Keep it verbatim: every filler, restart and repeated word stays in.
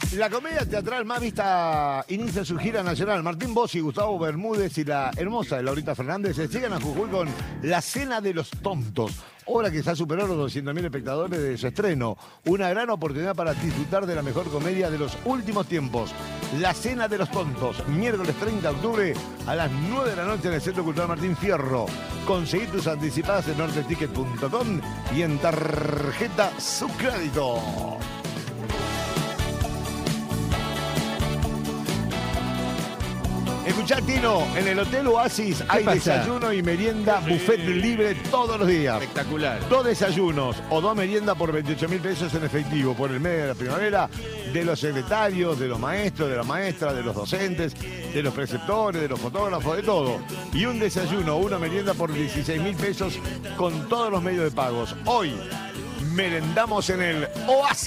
La comedia teatral más vista inicia su gira nacional. Martín Bossi, Gustavo Bermúdez y la hermosa Laurita Fernández se llegan a Jujuy con La Cena de los Tontos, obra que ya superó los doscientos mil espectadores de su estreno. Una gran oportunidad para disfrutar de la mejor comedia de los últimos tiempos. La Cena de los Tontos, miércoles treinta de octubre a las nueve de la noche en el Centro Cultural Martín Fierro. Conseguí tus anticipadas en norte ticket punto com y en tarjeta su crédito. Escuchá, Tino, en el Hotel Oasis hay pasa? desayuno y merienda, buffet libre todos los días. Espectacular. Dos desayunos o dos meriendas por veintiocho mil pesos en efectivo por el mes de la primavera, de los secretarios, de los maestros, de las maestras, de los docentes, de los preceptores, de los fotógrafos, de todo. Y un desayuno o una merienda por dieciséis mil pesos con todos los medios de pagos. Hoy merendamos en el Oasis.